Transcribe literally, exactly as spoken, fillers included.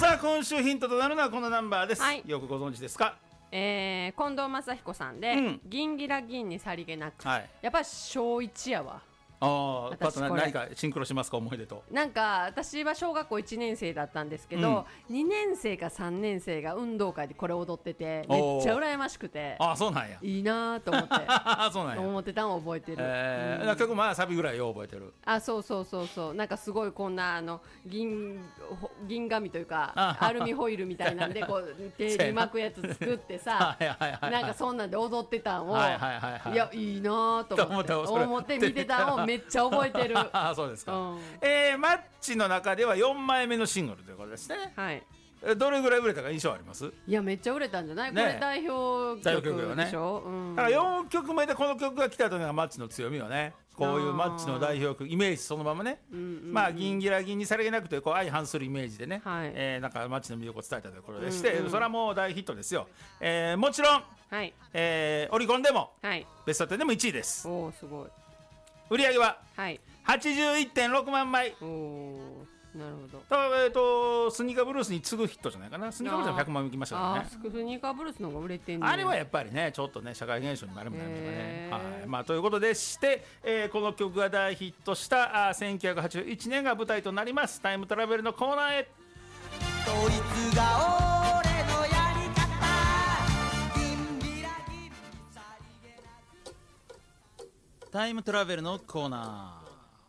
さあ今週ヒントとなるのはこのナンバーです、 はい、 よくご存知ですか？ えー、近藤正彦さんで、うん、銀ギラ銀にさりげなく、はい、やっぱり小一やわ。 ああ、パッと何かシンクロしますか、思い出と。 なんか私は小学校いちねん生だったんですけど、うん、にねん生かさんねん生が運動会でこれ踊っててめっちゃ羨ましくて、 ああそうなんや、 いいなと思ってそうなんや思ってたのを覚えてる、 えーうん、曲まあサビぐらいよう覚えてる。 あ、そうそうそうそう、なんかすごいこんなあの 銀, 銀紙というかアルミホイルみたいなんでこう手に巻くやつ作ってさなんかそんなんで踊ってたんを、はいはいはいはい、いやいいなと思って思って見てたのをめっちゃ覚えてるあ、そうですか、うん、えー、マッチの中ではよんまいめのシングルということですね。 はい。 どれぐらい売れたか印象あります？ いやめっちゃ売れたんじゃない、ね、これ代表曲でしょ、ね、うん、 だからよんきょくめでこの曲が来たというのがマッチの強みよね。こういうマッチの代表曲イメージそのままね、うんうんうん、まあ銀ギラ銀にさりげなくというこう相反するイメージでね、はい、えー、なんかマッチの魅力を伝えたということでして、うんうん、それはもう大ヒットですよ、えー、もちろん、はい、えー、オリコンでも、はい、ベストテンでもいちいです。 おーすごい。 売り上げは、 はい、 はちじゅういってんろくまんまい。 おー、なるほど。 だから、えー、とスニーカーブルースに次ぐヒットじゃないかな。スニーカーブルースはひゃくまんいきましたからね。 スニーカーブルースの方が売れてんね。 あれはやっぱりねちょっとね社会現象になるみたいなね、はい、まあ、ということでして、えー、この曲が大ヒットしたあせんきゅうひゃくはちじゅういちねんが舞台となりますタイムトラベルのコーナーへ。こいつが俺のやり方、タイムトラベルのコーナー。